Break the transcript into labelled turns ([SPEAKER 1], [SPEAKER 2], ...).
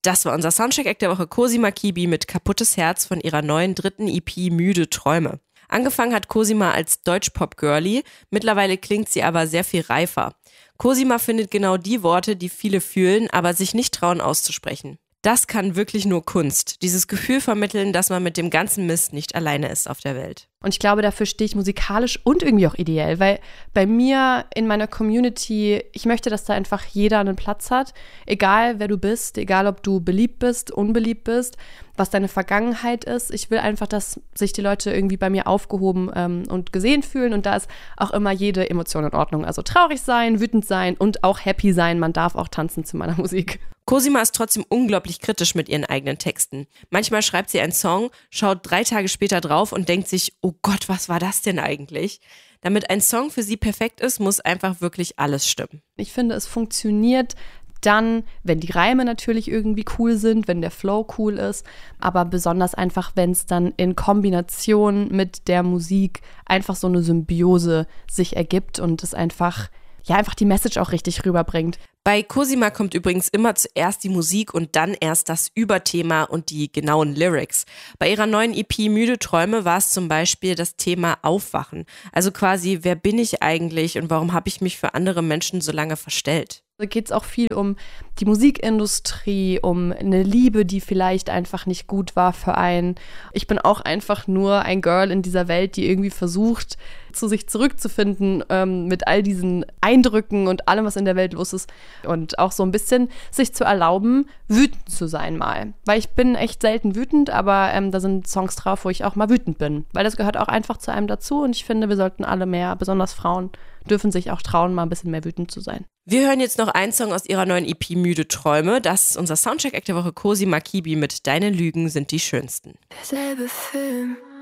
[SPEAKER 1] Das war unser Soundcheck-Act der Woche. Cosima Kibi mit Kaputtes Herz von ihrer neuen 3. EP Müde Träume. Angefangen hat Cosima als Deutschpop-Girlie, mittlerweile klingt sie aber sehr viel reifer. Cosima findet genau die Worte, die viele fühlen, aber sich nicht trauen auszusprechen. Das kann wirklich nur Kunst. Dieses Gefühl vermitteln, dass man mit dem ganzen Mist nicht alleine ist auf der Welt.
[SPEAKER 2] Und ich glaube, dafür stehe ich musikalisch und irgendwie auch ideell, weil bei mir in meiner Community, ich möchte, dass da einfach jeder einen Platz hat, egal wer du bist, egal ob du beliebt bist, unbeliebt bist, was deine Vergangenheit ist. Ich will einfach, dass sich die Leute irgendwie bei mir aufgehoben und gesehen fühlen und da ist auch immer jede Emotion in Ordnung. Also traurig sein, wütend sein und auch happy sein. Man darf auch tanzen zu meiner Musik.
[SPEAKER 1] Cosima ist trotzdem unglaublich kritisch mit ihren eigenen Texten. Manchmal schreibt sie einen Song, schaut 3 Tage später drauf und denkt sich, oh Gott, was war das denn eigentlich? Damit ein Song für sie perfekt ist, muss einfach wirklich alles stimmen.
[SPEAKER 2] Ich finde, es funktioniert dann, wenn die Reime natürlich irgendwie cool sind, wenn der Flow cool ist, aber besonders einfach, wenn es dann in Kombination mit der Musik einfach so eine Symbiose sich ergibt und es einfach die Message auch richtig rüberbringt.
[SPEAKER 1] Bei Cosima kommt übrigens immer zuerst die Musik und dann erst das Überthema und die genauen Lyrics. Bei ihrer neuen EP Müde Träume war es zum Beispiel das Thema Aufwachen. Also quasi, wer bin ich eigentlich und warum habe ich mich für andere Menschen so lange verstellt?
[SPEAKER 2] Da geht es auch viel um die Musikindustrie, um eine Liebe, die vielleicht einfach nicht gut war für einen. Ich bin auch einfach nur ein Girl in dieser Welt, die irgendwie versucht, zu sich zurückzufinden mit all diesen Eindrücken und allem, was in der Welt los ist. Und auch so ein bisschen sich zu erlauben, wütend zu sein mal. Weil ich bin echt selten wütend, aber da sind Songs drauf, wo ich auch mal wütend bin. Weil das gehört auch einfach zu einem dazu und ich finde, wir sollten alle mehr, besonders Frauen, dürfen sich auch trauen, mal ein bisschen mehr wütend zu sein.
[SPEAKER 1] Wir hören jetzt noch einen Song aus ihrer neuen EP Müde Träume. Das ist unser Soundcheck-Act der Woche. Cosima Kibi mit Deine Lügen sind die schönsten.
[SPEAKER 3] Derselbe Film,